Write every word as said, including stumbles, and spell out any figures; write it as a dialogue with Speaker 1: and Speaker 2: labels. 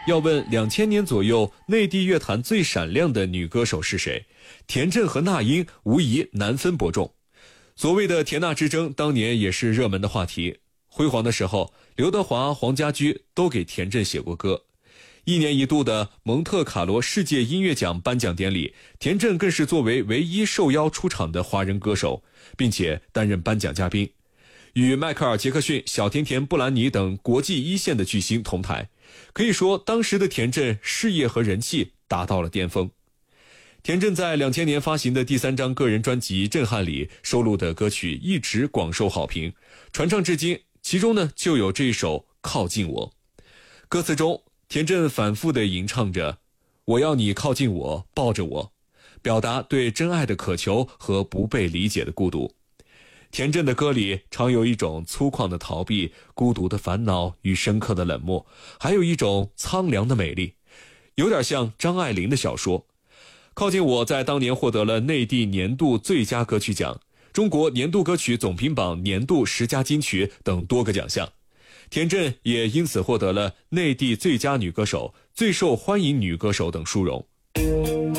Speaker 1: 要问两千年左右内地乐坛最闪亮的女歌手是谁，田震和那英无疑难分伯仲。所谓的田纳之争当年也是热门的话题。辉煌的时候，刘德华、黄家驹都给田震写过歌。一年一度的蒙特卡罗世界音乐奖颁奖典礼，田震更是作为唯一受邀出场的华人歌手，并且担任颁奖嘉宾，与迈克尔·杰克逊、小甜甜布兰妮等国际一线的巨星同台。可以说当时的田震事业和人气达到了巅峰。田震在两千年发行的第三张个人专辑《震撼》里收录的歌曲一直广受好评，传唱至今，其中呢就有这一首《靠近我》。歌词中田震反复地吟唱着我要你靠近我，抱着我，表达对真爱的渴求和不被理解的孤独。田震的歌里常有一种粗犷的逃避、孤独的烦恼与深刻的冷漠，还有一种苍凉的美丽，有点像张爱玲的小说。靠近我在当年获得了内地年度最佳歌曲奖、中国年度歌曲总评榜年度十佳金曲等多个奖项。田震也因此获得了内地最佳女歌手、最受欢迎女歌手等殊荣。